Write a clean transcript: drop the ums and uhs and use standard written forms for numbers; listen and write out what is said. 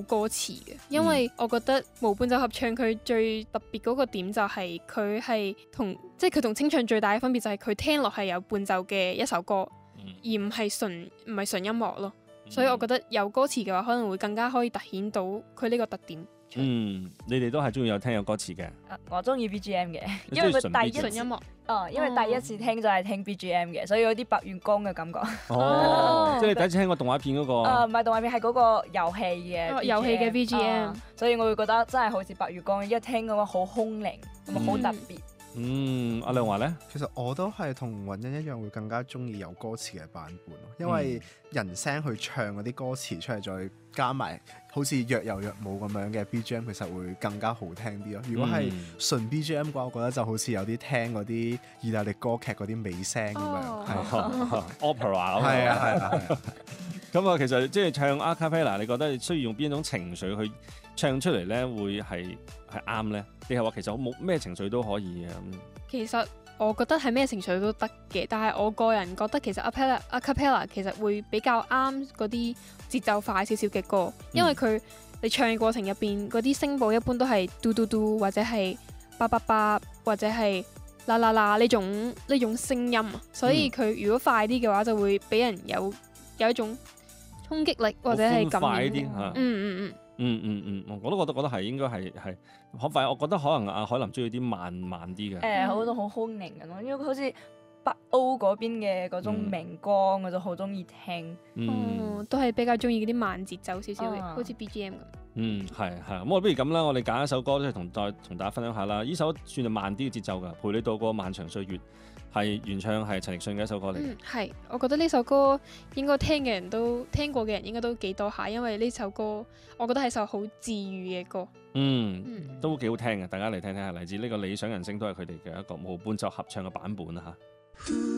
歌詞嘅，因為我覺得無伴奏合唱佢最特別嗰個點就係佢係即係佢同清唱最大嘅分別就係佢聽落係有伴奏嘅一首歌，而唔係純音樂咯。所以我覺得有歌詞嘅話，可能會更加可以凸顯到佢呢個特點。 你哋都係中意有聽有歌詞嘅。 我中意 BGM 嘅， 因為佢第一純音樂。 因為第一次聽就係聽 BGM 嘅，所以有啲白月光嘅感覺。 即係你第一次聽過動畫片嗰個？ 唔係動畫片，係嗰個遊戲嘅遊戲嘅 BGM。 所以我會覺得真係好似白月光，一聽嘅話好空靈，好特別。 阿亮華咧， 其實我都係同雲欣一樣，會更加中意有歌詞嘅版本咯，因為人聲去唱嗰啲歌詞出嚟，再加埋好似若有若無咁樣嘅 BGM， 其實會更加好聽啲咯。如果係純 BGM 嘅話，我覺得就好似有啲聽嗰啲意大利歌劇嗰啲尾聲咁樣 ，opera 咁。係啊。咁啊，其實即係唱 a cappella， 你覺得需要用邊一種情緒去唱出嚟咧，會係啱咧？你係話其實冇咩情緒都可以嘅咁？ 其實我覺得係咩情緒都得嘅，但係我個人覺得其實 a cappella 其實會比較啱嗰啲節奏快少少嘅歌，因為你唱嘅過程入邊嗰啲聲部一般都係嘟嘟嘟或者係叭叭叭或者係啦啦啦呢種聲音，所以佢如果快啲嘅話，就會俾人有一種衝擊力或者係感染啲。 我都覺得係應該係可快。我覺得可能阿海琳中意啲慢啲嘅。 好多好空靈嘅咯，因為好似北歐嗰邊嘅嗰種明光，我就好中意聽。 都係比較中意嗰啲慢節奏少少嘅，好似 BGM 咁。 係。咁我不如咁啦，我哋揀一首歌，即係同大家分享下啦。呢首算係慢啲嘅節奏㗎，陪你度過漫長歲月。係原唱係陳奕迅嘅一首歌嚟。係， 我覺得呢首歌應該聽過嘅人應該都幾多下，因為呢首歌我覺得係首好治癒嘅歌。 都幾好聽嘅，大家嚟聽聽下，嚟自呢個理想人聲都係佢哋嘅一個無伴奏合唱嘅版本啦嚇。